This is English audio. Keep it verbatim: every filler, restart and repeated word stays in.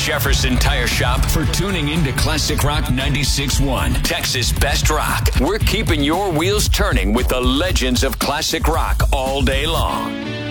Jefferson Tire Shop for tuning in to Classic Rock ninety-six point one, Texas Best Rock. We're keeping your wheels turning with the legends of classic rock all day long.